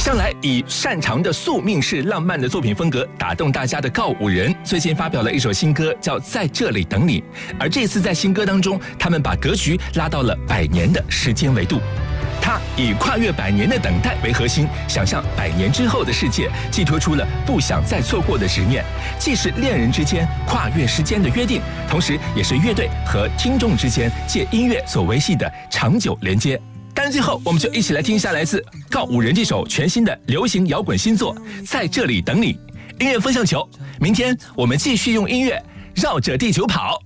向来以擅长的宿命式浪漫的作品风格打动大家的告五人，最近发表了一首新歌，叫《在这里等你》。而这次在新歌当中，他们把格局拉到了100年的时间维度。他以跨越100年的等待为核心，想象100年之后的世界，寄托出了不想再错过的执念，既是恋人之间跨越时间的约定，同时也是乐队和听众之间借音乐所维系的长久连接。当然最后我们就一起来听一下来自告五人这首全新的流行摇滚新作《在这里等你》。音乐风向球，明天我们继续用音乐绕着地球跑。